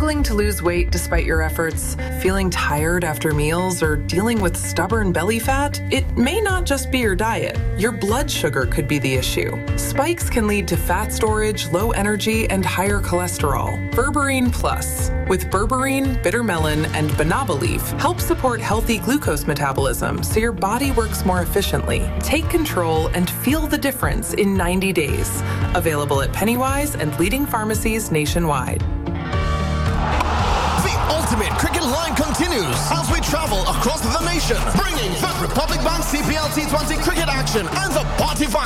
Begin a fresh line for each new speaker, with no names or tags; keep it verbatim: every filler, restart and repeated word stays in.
Struggling to lose weight despite your efforts? Feeling tired after meals or dealing with stubborn belly fat? It may not just be your diet. Your blood sugar could be the issue. Spikes can lead to fat storage, low energy, and higher cholesterol. Berberine Plus, with berberine, bitter melon, and banaba leaf, help support healthy glucose metabolism so your body works more efficiently. Take control and feel the difference in ninety days. Available at Pennywise and leading pharmacies nationwide.
The ultimate cricket line continues as we travel across the nation, bringing the Republic Bank C P L T twenty cricket action and the party vibe.